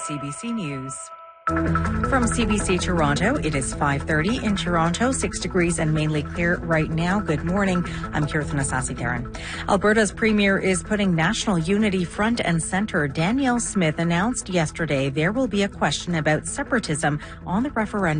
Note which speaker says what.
Speaker 1: CBC News. From CBC Toronto, it is 5:30 in Toronto, 6 degrees and mainly clear right now. Good morning. I'm Kirthana Sasikaran. Alberta's premier is putting national unity front and center. Danielle Smith announced yesterday there will be a question about separatism on the referendum